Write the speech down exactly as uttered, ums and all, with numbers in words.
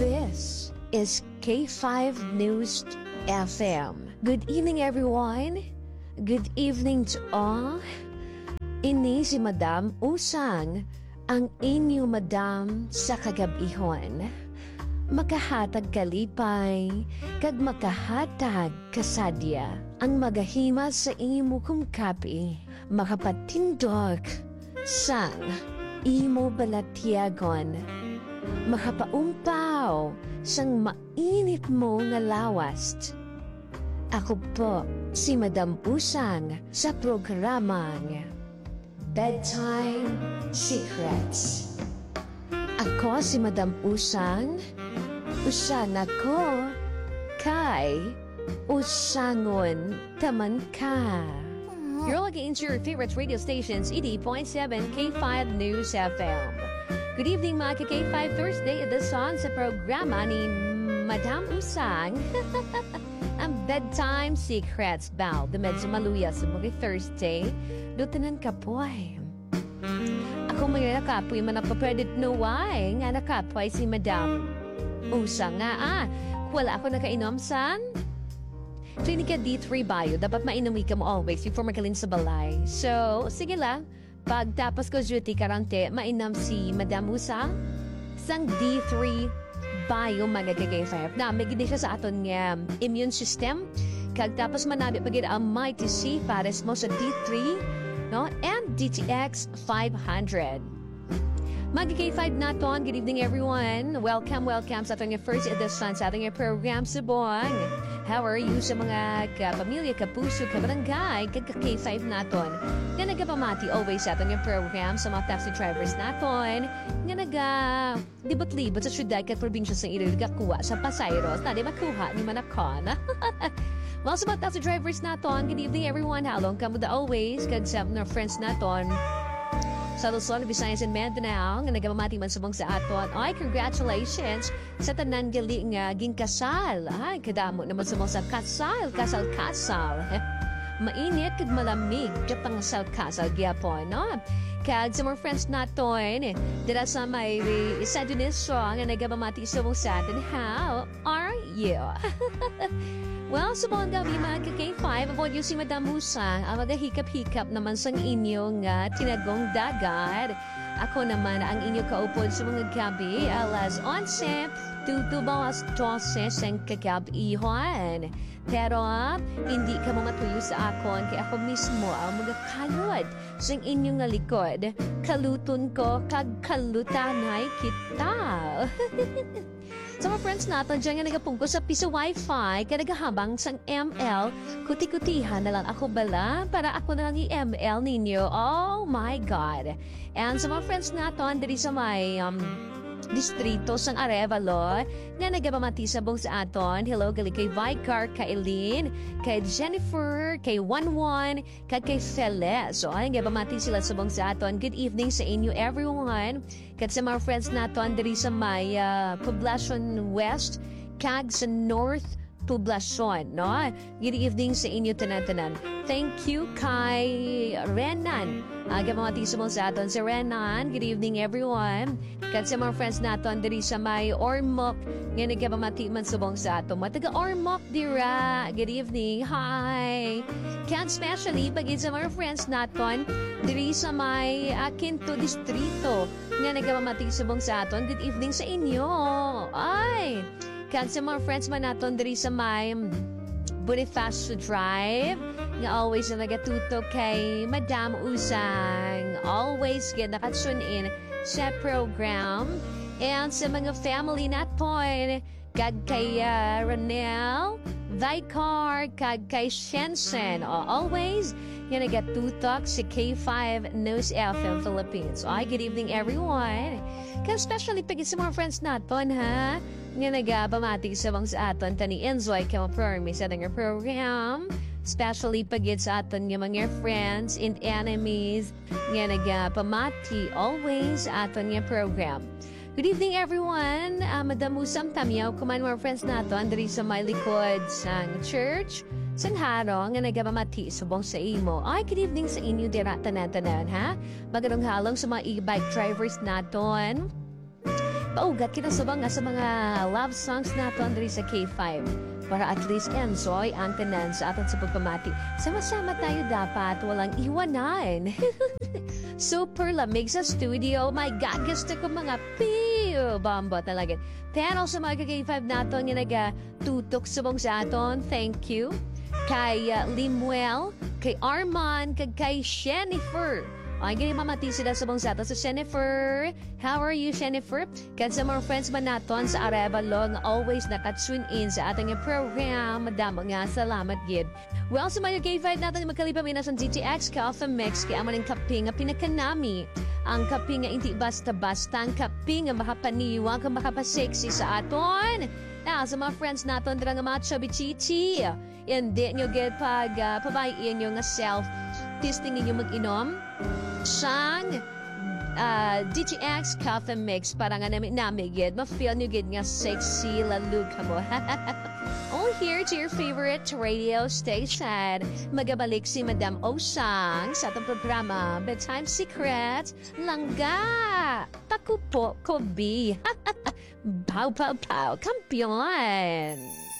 This is K five News F M. Good evening, everyone. Good evening to all. Ini si Madam Usang, ang inyo Madam sa kagabihon. Makahatag kalipay, kag makahatag kasadya. Ang magahima sa imo kumkapi, makapatindog sang imo balatyagon. Makapaumpaw sang mainit mo nga lawast. Ako po si Madam Usang sa programang Bedtime Secrets. Ako si Madam Usang, usan ako kay usangon taman ka. You're looking into your favorite radio stations, eighty point seven K five News F M. Good evening mga ka-K five Thursday edition sa programa ni Madam Usang. Ang Bedtime Secrets Bow. The medyo maluya sa mga Thursday. Lutanan ka po ay. Ako may nakapoy man napapredit no why. Nga nakapoy si Madam Usang nga ah. Wala ako nakainom san. Clinica D three Bio. Dapat mainumi ka mo always before magalin sa balay. So, sige lang. Pagtapos ko duty karante, mainam si Madam Usang sang D three Bio mga K five. Na, may gini siya sa aton nga immune system. Kagtapos manabi pagid ang Mighty C pares mo sa D three, no? And D T X five hundred. Mga K five naton, good evening everyone. Welcome, welcome sa ating first edition sa ating program Subong. How are you sa mga kapamilya, kapuso, kabarangay, kag-K five naton? Nga nagapamati always sa ating program sa mga taxi drivers naton. Nga naga libot-libot sa syudad kat probinsya sa ilo nagakuha sa pasayros na di makuha ni Manakon. Well, sa mga taxi drivers naton, good evening everyone. Halong kamuda always, kag sa mga friends naton sa Luzon, Visayas, and Mindanao nga nagamamati man subong sa aton. Ay, congratulations sa tanan gali nga ginkasal. Ay, kadamo naman subong sa kasal, kasal-kasal. Mainit kag malamig ka pangasal-kasal gyapon, no? Kag sa mga friends naton, dira sa may isa Dionisio nga nagamamati subong sa atin. How are you? Well, sa mga gabi mga ka-K five, avoid yung si Madam Usang, ang magahikap-hikap naman sang inyong uh, tinagong dagat. Ako naman ang inyo kaupod sa mga gabi, alas onse, tutubaw as dose sang kagabi-ihon. Pero, uh, hindi ka mamatuyo sa akon, kaya ako mismo ang magakalod sang inyong nga likod. Kaluton ko, kag kalutanay kita. Sa mga friends natin, dyan nga nagapungko sa piso wifi, kaya nagahabang sang M L, kuti-kutihan na lang ako bala para ako na lang i-M L ninyo. Oh my God! And sa mga friends natin, diri sa may um, distrito sang Arevalo, nga nagapamati sa bong sa aton. Hello, gali kay Vicar, kay Eileen, kay Jennifer, kay Wanwan, kay kay Fele. So, ay, nagapamati sila sa bong sa aton. Good evening sa inyo, everyone. Kat sa mga friends naton, diri sa may uh, Poblacion West, kag sa North Poblacion, no? Good evening sa inyo, tanan-tanan. Thank you kay Renan. Aga mga tisumong sa aton si Renan. Good evening everyone. Kat sa mga friends naton diri sa may Ormoc. Nga nagkabamati man subong sa aton. Mataga Ormoc dira. Good evening. Hi. Kat especially pagin sa mga friends naton diri sa may uh, Quinto Distrito. Nga nagkabamati subong sa aton. Good evening sa inyo. Ay. Kat sa mga friends man naton diri sa may Bonifacio Drive. Nga always na nagatuto kay Madam Usang. Always get nakatune in sa program. And sa mga family natin, kag kay uh, Ronel, Vicar, kag kay Shensen. O, always nga nagatutok sa K five News F M Philippines. Ay, good evening everyone. Kaya especially pag sa mga friends natin, ha? Nga nagabamati sa bang sa aton, tani enjoy ka ma-permi sa nga program. Especially pag sa aton nga mga friends and enemies nga nagapamati always sa aton nga program. Good evening everyone. Uh, Madam Usang Tamiyaw, kuman mga friends naton diri sa may likod sang church. Sanharo nga nagapamati subong sa imo. Ay, good evening sa inyo dira tanan-tanan, ha? Magandang halong sa mga e-bike drivers naton. paugat kita sa mga, sa mga love songs naton diri sa K five. Para at least enjoy ang tanan sa aton sa pagpamati. Sama-sama tayo dapat, walang iwanan. Super lamig sa studio. My God, gusto ko mga piyo bomba talaga. Pero sa mga K five naton nga nagatutok sa mong sa aton, thank you. Kay uh, Limuel, kay Arman, kag kay Jennifer. Ay, ganyan mamati sila sa mong sa aton. So, Jennifer, how are you, Jennifer? Kan sa mga friends man naton sa Arevalo nga always nakatune in sa ating program. Madamo nga, salamat, gid. Well, sa mga K five natin, magkalipa may nasang G T X Coffee Mix, kaya amaning kape nga pinakanami. Ang kape nga hindi basta-basta, ang kape nga makapaniwa, kang makapasexy sa aton. Na, sa mga friends naton, dira nga mga chubby-chichi. Hindi nyo get pag uh, pabayin nyo nga self-testing nyo mag-inom. Siyang uh, D T X Coffee Mix para nga namin namigid. Ma-feel nyo gid nga sexy lalug ka mo. All here to your favorite radio station. Magabalik si Madam Osang sa atong programa Bedtime Secret Langga. Pakupo ko B. Pow, pow, pow. Kampiyon.